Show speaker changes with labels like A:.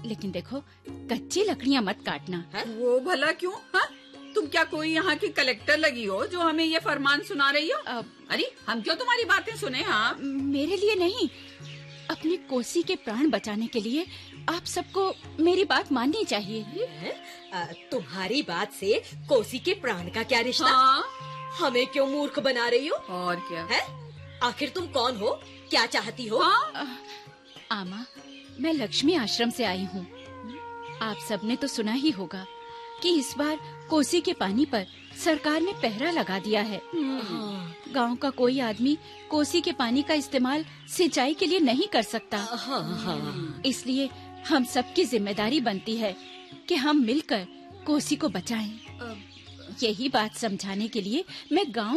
A: लेकिन देखो, कच्ची लकड़ियाँ मत काटना।
B: वो भला क्यों? हाँ, तुम क्या कोई यहाँ की कलेक्टर लगी हो जो हमें ये फरमान सुना रही हो? अरे हम क्यों तुम्हारी बातें सुने? हाँ,
A: मेरे लिए नहीं, अपनी कोसी के प्राण बचाने के लिए आप सबको मेरी बात माननी चाहिए।
C: तुम्हारी बात से कोसी के प्राण का क्या रिश्ता?
B: हाँ?
C: हमें क्यों मूर्ख बना रही हो?
B: और क्या
C: है? आखिर तुम कौन हो? क्या चाहती हो?
B: हाँ?
A: आमा, मैं लक्ष्मी आश्रम से आई हूँ। आप सबने तो सुना ही होगा कि इस बार कोसी के पानी पर सरकार ने पहरा लगा दिया है। गांव का कोई आदमी कोसी के पानी का इस्तेमाल सिंचाई के लिए नहीं कर सकता। इसलिए हम सबकी जिम्मेदारी बनती है कि हम मिलकर कोसी को बचाएं। यही बात समझाने के लिए मैं गांव